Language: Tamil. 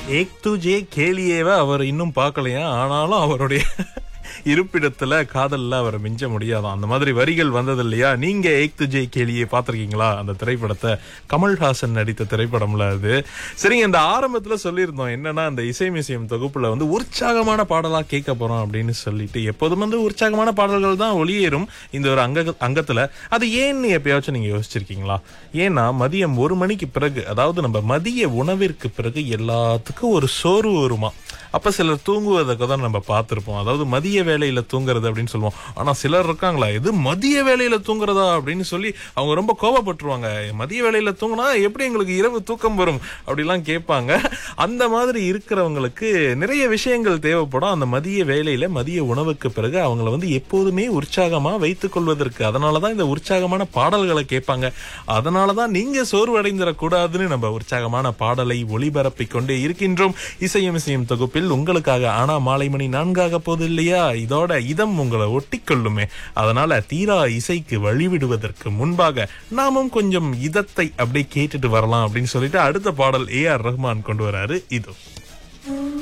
ஏக் துஜே கேலியேவ அவர் இன்னும் பார்க்கலையா, ஆனாலும் அவருடைய இருப்பிடத்துல காதல்ல அவரை மிஞ்ச முடியாதான். அந்த மாதிரி வரிகள் வந்தது இல்லையா? நீங்க ஏக் துஜே கேலியே பாத்திருக்கீங்களா? அந்த திரைப்படத்தை கமல்ஹாசன் நடித்த திரைப்படம்ல அது. சரிங்க, இந்த ஆரம்பத்துல சொல்லியிருந்தோம் என்னன்னா, அந்த இசை மியூசியம் தொகுப்புல உற்சாகமான பாடலா கேட்க போறோம் அப்படின்னு சொல்லிட்டு, எப்போதும் உற்சாகமான பாடல்கள் தான் ஒளியேறும் இந்த ஒரு அங்கத்துல. அது ஏன்னு எப்பயாச்சும் நீங்க யோசிச்சிருக்கீங்களா? ஏன்னா மதியம் 1 மணிக்கு பிறகு, அதாவது நம்ம மதிய உணவிற்கு பிறகு எல்லாத்துக்கும் ஒரு சோர்வு வருமா. அப்ப சிலர் தூங்குவதற்கு தான் நம்ம பார்த்திருப்போம். அதாவது மதிய வேலையில தூங்குறது அப்படின்னு சொல்லுவோம். ஆனா சிலர் இருக்காங்களா, இது மதிய வேலையில தூங்குறதா அப்படின்னு சொல்லி அவங்க ரொம்ப கோபப்பட்டுருவாங்க. மதிய வேலையில தூங்கினா எப்படி எங்களுக்கு இரவு தூக்கம் வரும் அப்படிலாம் கேட்பாங்க. அந்த மாதிரி இருக்கிறவங்களுக்கு நிறைய விஷயங்கள் தேவைப்படும் அந்த மதிய வேலையில, மதிய உணவுக்கு பிறகு அவங்கள எப்போதுமே உற்சாகமா வைத்துக் கொள்வதற்கு. அதனாலதான் இந்த உற்சாகமான பாடல்களை கேட்பாங்க. அதனாலதான் நீங்க சோர்வடைந்திடக்கூடாதுன்னு நம்ம உற்சாகமான பாடலை ஒளிபரப்பிக் கொண்டே இருக்கின்றோம். இசையும் இசையும் தொகுப்பில் உங்களுக்காக. ஆனா மாலை மணி 4 போது இல்லையா? இதோட இதம் உங்களை ஒட்டிக்கொள்ளுமே. அதனால தீரா இசைக்கு வழிவிடுவதற்கு முன்பாக நாமும் கொஞ்சம் இதத்தை அப்படியே கேட்டுட்டு வரலாம் அப்படின்னு சொல்லிட்டு அடுத்த பாடல் AR ரஹ்மான் கொண்டு வராரு. இது